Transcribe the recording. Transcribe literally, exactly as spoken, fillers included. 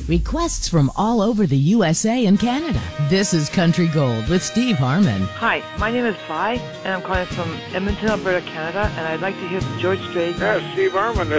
Requests from all over the U S A and Canada. This is Country Gold with Steve Harmon. Hi, my name is Vi, and I'm calling from Edmonton, Alberta, Canada, and I'd like to hear from George Strait. Yes, Steve Harmon, this